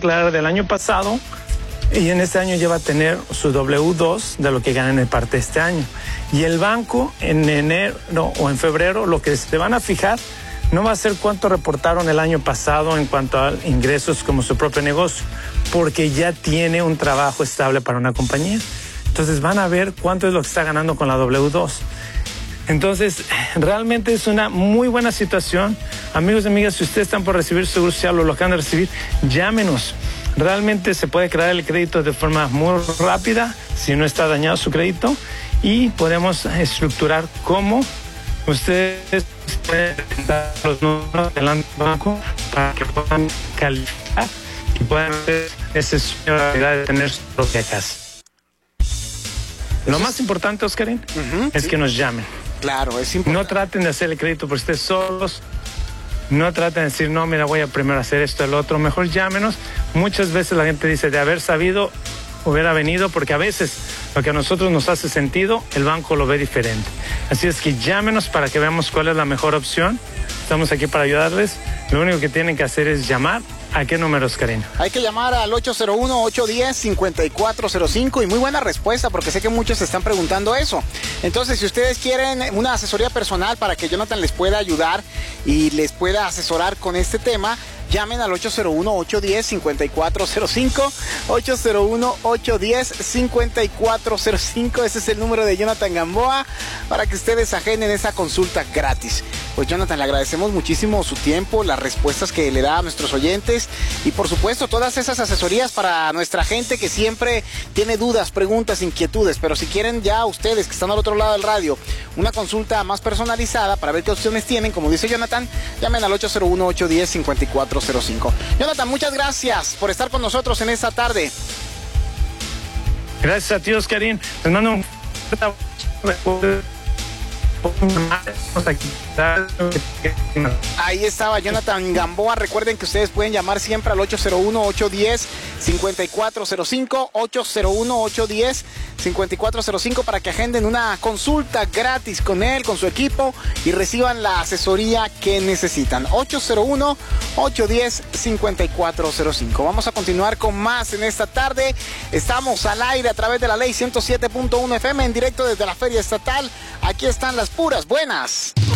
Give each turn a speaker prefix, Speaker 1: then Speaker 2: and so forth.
Speaker 1: declarar del año pasado y en este año ya va a tener su W2 de lo que gana en parte de este año. Y el banco en enero o en febrero lo que se van a fijar no va a ser cuánto reportaron el año pasado en cuanto a ingresos como su propio negocio, porque ya tiene un trabajo estable para una compañía. Entonces van a ver cuánto es lo que está ganando con la W2. Entonces, realmente es una muy buena situación. Amigos y amigas, si ustedes están por recibir su seguro social o lo acaban de recibir, llámenos. Realmente se puede crear el crédito de forma muy rápida si no está dañado su crédito y podemos estructurar cómo ustedes pueden dar los números del banco para que puedan calificar y puedan hacer ese sueño de tener su propia casa. Lo más importante, Oscarín, es que nos llamen.
Speaker 2: Claro, es importante.
Speaker 1: No traten de hacer el crédito por ustedes solos. No traten de decir, no, mira, voy a primero hacer esto, el otro. Mejor llámenos. Muchas veces la gente dice, de haber sabido, hubiera venido, porque a veces lo que a nosotros nos hace sentido, el banco lo ve diferente. Así es que llámenos para que veamos cuál es la mejor opción. Estamos aquí para ayudarles. Lo único que tienen que hacer es llamar. ¿A qué números, Karina?
Speaker 2: Hay que llamar al 801-810-5405 y muy buena respuesta porque sé que muchos se están preguntando eso. Entonces, si ustedes quieren una asesoría personal para que Jonathan les pueda ayudar y les pueda asesorar con este tema, llamen al 801-810-5405, 801-810-5405, ese es el número de Jonathan Gamboa para que ustedes agenden esa consulta gratis. Pues Jonathan, le agradecemos muchísimo su tiempo, las respuestas que le da a nuestros oyentes y por supuesto todas esas asesorías para nuestra gente que siempre tiene dudas, preguntas, inquietudes, pero si quieren ya ustedes que están al otro lado del radio una consulta más personalizada para ver qué opciones tienen, como dice Jonathan, llamen al 801-810-5405. Jonathan, muchas gracias por estar con nosotros en esta tarde.
Speaker 1: Gracias a ti, Oscarín. Les mando un...
Speaker 2: Ahí estaba Jonathan Gamboa. Recuerden que ustedes pueden llamar siempre al 801-810-5405, 801-810-5405 para que agenden una consulta gratis con él, con su equipo y reciban la asesoría que necesitan. 801-810-5405. Vamos a continuar con más en esta tarde. Estamos al aire a través de la ley 107.1 FM en directo desde la Feria Estatal. Aquí están las puras buenas.